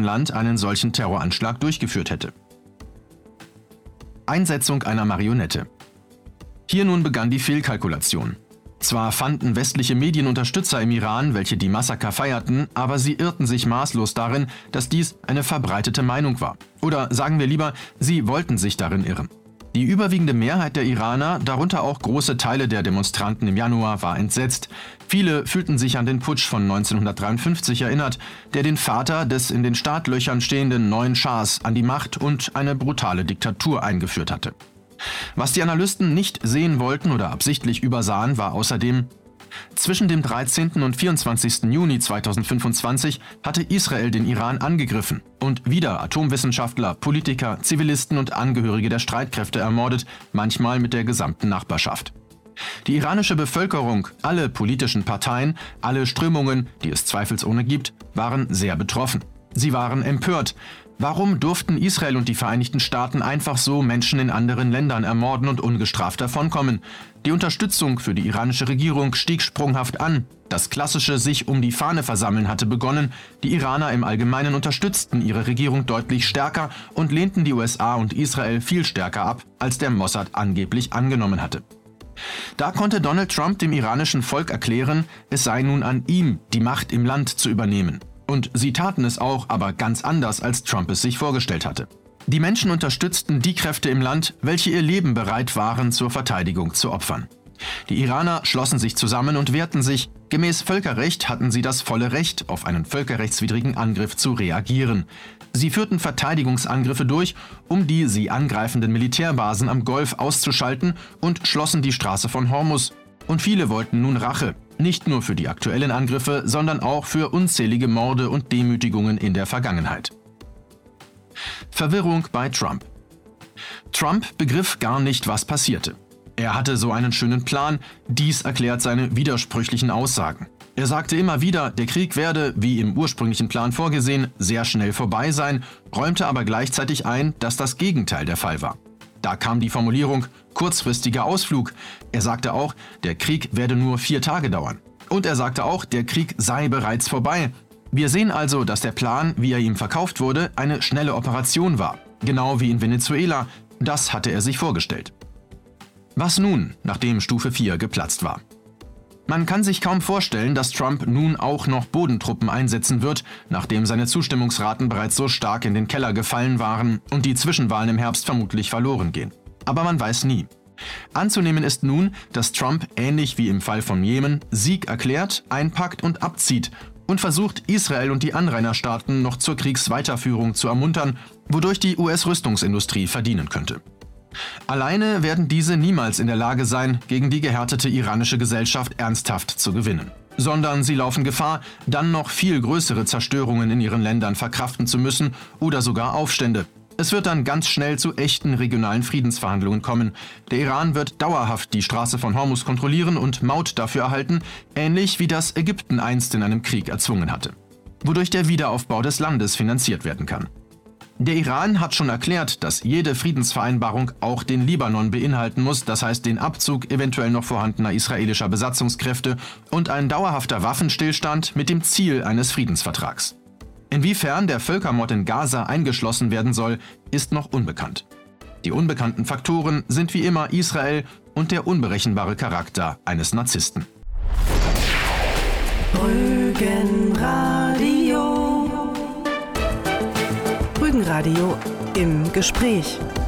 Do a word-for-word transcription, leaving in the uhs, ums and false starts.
Land einen solchen Terroranschlag durchgeführt hätte. Einsetzung einer Marionette. Hier nun begann die Fehlkalkulation. Zwar fanden westliche Medien Unterstützer im Iran, welche die Massaker feierten, aber sie irrten sich maßlos darin, dass dies eine verbreitete Meinung war. Oder sagen wir lieber, sie wollten sich darin irren. Die überwiegende Mehrheit der Iraner, darunter auch große Teile der Demonstranten im Januar, war entsetzt. Viele fühlten sich an den Putsch von neunzehnhundertdreiundfünfzig erinnert, der den Vater des in den Startlöchern stehenden neuen Schahs an die Macht und eine brutale Diktatur eingeführt hatte. Was die Analysten nicht sehen wollten oder absichtlich übersahen, war außerdem: Zwischen dem dreizehnten und vierundzwanzigsten Juni zweitausendfünfundzwanzig hatte Israel den Iran angegriffen und wieder Atomwissenschaftler, Politiker, Zivilisten und Angehörige der Streitkräfte ermordet, manchmal mit der gesamten Nachbarschaft. Die iranische Bevölkerung, alle politischen Parteien, alle Strömungen, die es zweifelsohne gibt, waren sehr betroffen. Sie waren empört. Warum durften Israel und die Vereinigten Staaten einfach so Menschen in anderen Ländern ermorden und ungestraft davonkommen? Die Unterstützung für die iranische Regierung stieg sprunghaft an. Das klassische sich um die Fahne versammeln hatte begonnen. Die Iraner im Allgemeinen unterstützten ihre Regierung deutlich stärker und lehnten die U S A und Israel viel stärker ab, als der Mossad angeblich angenommen hatte. Da konnte Donald Trump dem iranischen Volk erklären, es sei nun an ihm, die Macht im Land zu übernehmen. Und sie taten es auch, aber ganz anders, als Trump es sich vorgestellt hatte. Die Menschen unterstützten die Kräfte im Land, welche ihr Leben bereit waren, zur Verteidigung zu opfern. Die Iraner schlossen sich zusammen und wehrten sich. Gemäß Völkerrecht hatten sie das volle Recht, auf einen völkerrechtswidrigen Angriff zu reagieren. Sie führten Verteidigungsangriffe durch, um die sie angreifenden Militärbasen am Golf auszuschalten, und schlossen die Straße von Hormuz. Und viele wollten nun Rache. Nicht nur für die aktuellen Angriffe, sondern auch für unzählige Morde und Demütigungen in der Vergangenheit. Verwirrung bei Trump. Trump begriff gar nicht, was passierte. Er hatte so einen schönen Plan, dies erklärt seine widersprüchlichen Aussagen. Er sagte immer wieder, der Krieg werde, wie im ursprünglichen Plan vorgesehen, sehr schnell vorbei sein, räumte aber gleichzeitig ein, dass das Gegenteil der Fall war. Da kam die Formulierung kurzfristiger Ausflug. Er sagte auch, der Krieg werde nur vier Tage dauern. Und er sagte auch, der Krieg sei bereits vorbei. Wir sehen also, dass der Plan, wie er ihm verkauft wurde, eine schnelle Operation war. Genau wie in Venezuela. Das hatte er sich vorgestellt. Was nun, nachdem Stufe vier geplatzt war? Man kann sich kaum vorstellen, dass Trump nun auch noch Bodentruppen einsetzen wird, nachdem seine Zustimmungsraten bereits so stark in den Keller gefallen waren und die Zwischenwahlen im Herbst vermutlich verloren gehen. Aber man weiß nie. Anzunehmen ist nun, dass Trump, ähnlich wie im Fall von Jemen, Sieg erklärt, einpackt und abzieht und versucht, Israel und die Anrainerstaaten noch zur Kriegsweiterführung zu ermuntern, wodurch die U S-Rüstungsindustrie verdienen könnte. Alleine werden diese niemals in der Lage sein, gegen die gehärtete iranische Gesellschaft ernsthaft zu gewinnen. Sondern sie laufen Gefahr, dann noch viel größere Zerstörungen in ihren Ländern verkraften zu müssen oder sogar Aufstände. Es wird dann ganz schnell zu echten regionalen Friedensverhandlungen kommen. Der Iran wird dauerhaft die Straße von Hormuz kontrollieren und Maut dafür erhalten, ähnlich wie das Ägypten einst in einem Krieg erzwungen hatte. Wodurch der Wiederaufbau des Landes finanziert werden kann. Der Iran hat schon erklärt, dass jede Friedensvereinbarung auch den Libanon beinhalten muss, das heißt den Abzug eventuell noch vorhandener israelischer Besatzungskräfte und ein dauerhafter Waffenstillstand mit dem Ziel eines Friedensvertrags. Inwiefern der Völkermord in Gaza eingeschlossen werden soll, ist noch unbekannt. Die unbekannten Faktoren sind wie immer Israel und der unberechenbare Charakter eines Narzissten. Rügenradio. Rügenradio im Gespräch.